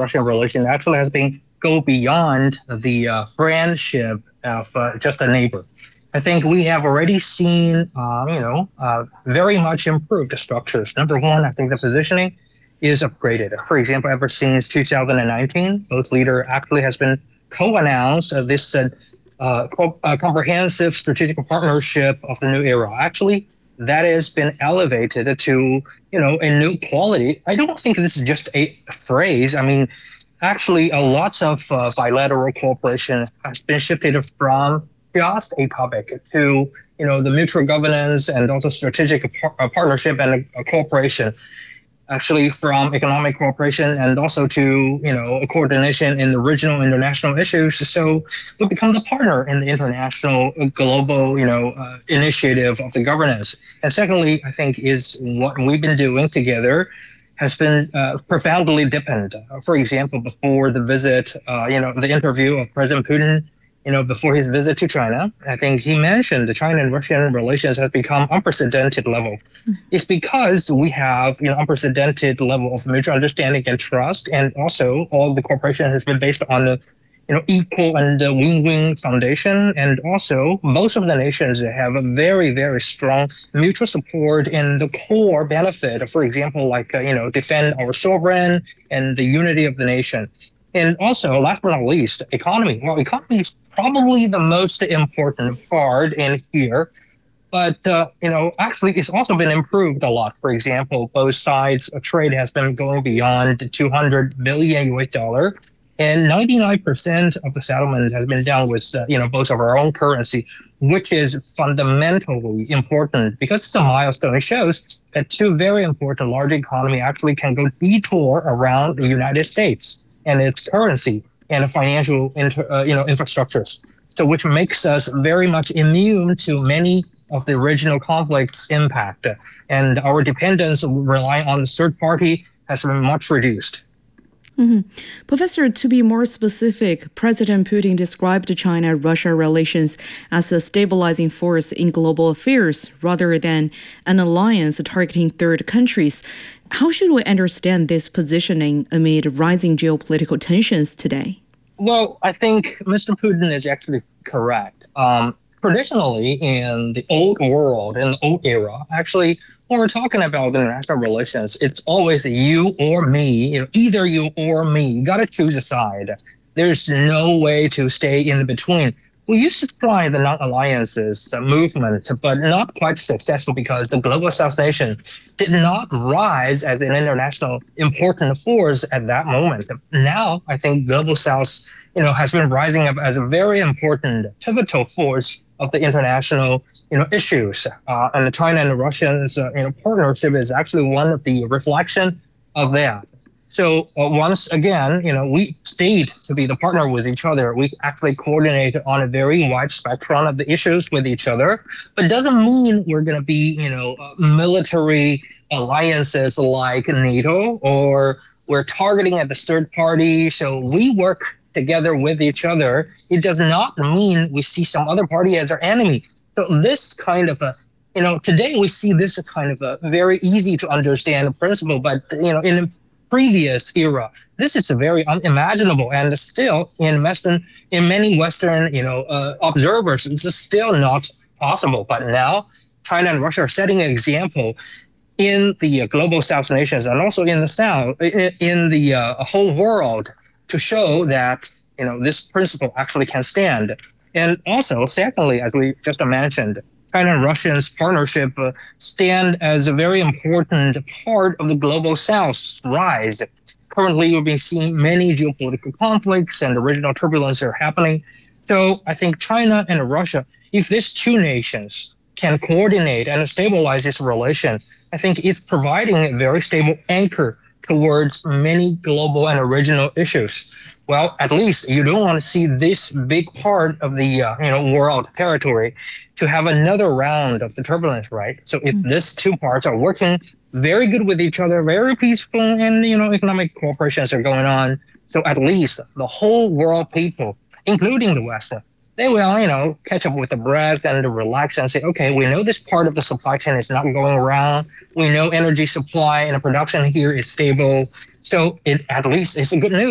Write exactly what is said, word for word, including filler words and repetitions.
Russian relation actually has been go beyond the uh, friendship of uh, just a neighbor. I think we have already seen, uh, you know, uh, very much improved structures. Number one, I think the positioning is upgraded. For example, ever since two thousand nineteen, both leader actually has been co-announced uh, this uh, uh, co- uh, comprehensive strategic partnership of the new era. Actually, that has been elevated to, you know, a new quality. I don't think this is just a phrase. I mean, actually, uh, lots of uh, bilateral cooperation has been shifted from just a topic to, you know, the mutual governance and also strategic par- uh, partnership and uh, cooperation. Actually, from economic cooperation and also to, you know, a coordination in the regional international issues. So we become the partner in the international uh, global, you know, uh, initiative of the governance. And secondly, I think is what we've been doing together has been uh, profoundly deepened. Uh, for example, before the visit, uh, you know, the interview of President Putin, you know, before his visit to China, I think he mentioned the China and Russian relations have become unprecedented level. Mm-hmm. It's because we have, you know, unprecedented level of mutual understanding and trust, and also all the cooperation has been based on the, you know, equal and uh, win-win foundation. And also, most of the nations have a very, very strong mutual support in the core benefit. For example, like, uh, you know, defend our sovereign and the unity of the nation. And also, last but not least, economy. Well, economy is probably the most important part in here. But, uh, you know, actually, it's also been improved a lot. For example, both sides of trade has been going beyond two hundred billion U S dollar. And ninety-nine percent of the settlement has been done with, uh, you know, both of our own currency, which is fundamentally important because it's a milestone. It shows that two very important large economy actually can go detour around the United States and its currency and financial inter, uh, you know, infrastructures. So which makes us very much immune to many of the regional conflicts' impact. And our dependence relying on the third party has been much reduced. Mm-hmm. Professor, to be more specific, President Putin described China-Russia relations as a stabilizing force in global affairs rather than an alliance targeting third countries. How should we understand this positioning amid rising geopolitical tensions today? Well, I think Mister Putin is actually correct. Um, traditionally, in the old world, in the old era, actually, when we're talking about international relations, it's always you or me, you know, either you or me. You got to choose a side. There's no way to stay in between. We used to try the non-alliances uh, movement, but not quite successful because the global South nation did not rise as an international important force at that moment. Now, I think global South, you know, has been rising up as a very important pivotal force of the international, you know, issues. Uh, and the China and the Russians, uh, you know, partnership is actually one of the reflection of that. So uh, once again, you know, we stayed to be the partner with each other. We actually coordinate on a very wide spectrum of the issues with each other, but it doesn't mean we're going to be, you know, uh, military alliances like NATO, or we're targeting at the third party. So we work together with each other. It does not mean we see some other party as our enemy. So this kind of a, you know, today we see this kind of a very easy to understand principle, but, you know, in previous era, this is a very unimaginable, and still in Western, in many Western, you know, uh, observers, it's still not possible. But now, China and Russia are setting an example in the uh, global South nations and also in the South, in, in the uh, whole world, to show that, you know, this principle actually can stand. And also, secondly, as we just mentioned, China and Russia's partnership uh, stand as a very important part of the global South's rise. Currently, we've been seeing many geopolitical conflicts and the regional turbulence are happening. So I think China and Russia, if these two nations can coordinate and stabilize this relation, I think it's providing a very stable anchor towards many global and regional issues. Well, at least you don't want to see this big part of the uh, you know, world territory to have another round of the turbulence, right? So if mm-hmm. these two parts are working very good with each other, very peaceful, and, you know, economic cooperations are going on, so at least the whole world people, including the West, they will, you know, catch up with the breath and relax and say, okay, we know this part of the supply chain is not going around. We know energy supply and production here is stable. So it at least is a good news.